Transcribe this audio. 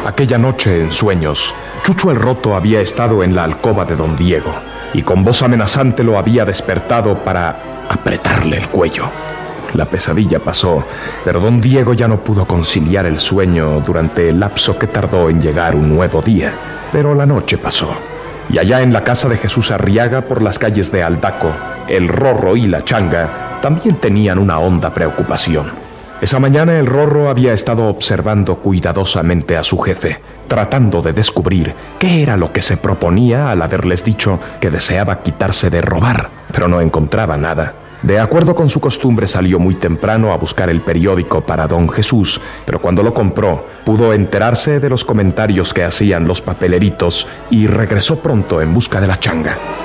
Aquella noche, en sueños, Chucho el Roto había estado en la alcoba de don Diego y con voz amenazante lo había despertado para apretarle el cuello. La pesadilla pasó, pero don Diego ya no pudo conciliar el sueño durante el lapso que tardó en llegar un nuevo día. Pero la noche pasó, y allá en la casa de Jesús Arriaga, por las calles de Aldaco, el Rorro y la Changa también tenían una honda preocupación. Esa mañana el Rorro había estado observando cuidadosamente a su jefe, tratando de descubrir qué era lo que se proponía al haberles dicho que deseaba quitarse de robar, pero no encontraba nada. De acuerdo con su costumbre, salió muy temprano a buscar el periódico para don Jesús, pero cuando lo compró, pudo enterarse de los comentarios que hacían los papeleritos y regresó pronto en busca de la Changa.